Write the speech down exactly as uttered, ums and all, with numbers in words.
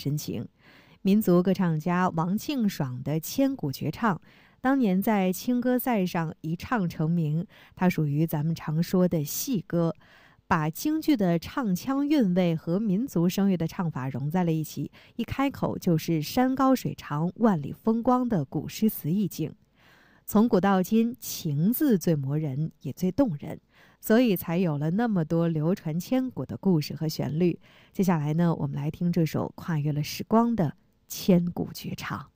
深情。民族歌唱家王庆爽的千古绝唱，当年在青歌赛上一唱成名。它属于咱们常说的戏歌，把京剧的唱腔韵味和民族声乐的唱法融在了一起，一开口就是山高水长万里风光的古诗词意境。从古到今，情字最磨人也最动人，所以才有了那么多流传千古的故事和旋律。接下来呢，我们来听这首跨越了时光的千古绝唱。